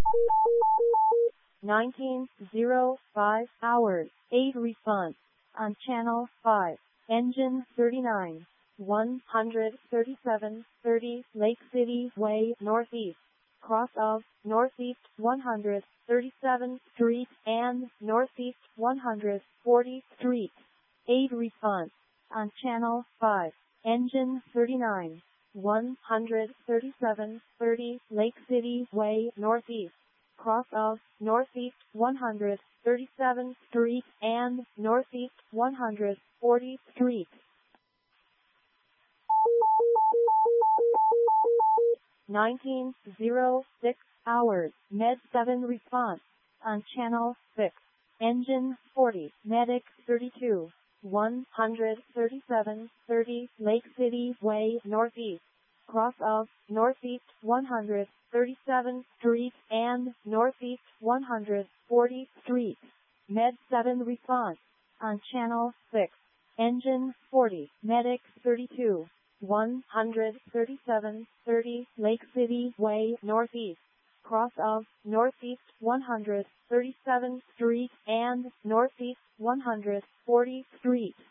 19:05 hours, 8 response. On channel 5, engine 39, 13730 Lake City Way Northeast, cross of Northeast 137th Street and Northeast 140th Street. 8 response. On channel 5, engine 39, 13730 Lake City Way Northeast, cross of Northeast 137th Street and Northeast 140th Street. 19:06 hours, Med 7 response. On channel 6, engine 40, medic 32, 13730 Lake City Way Northeast, cross of Northeast 137th Street and Northeast 140th Street. Med 7 response. On channel 6, engine 40, medic 32, 13730 Lake City Way Northeast, cross of Northeast 137th Street and Northeast 140th Street.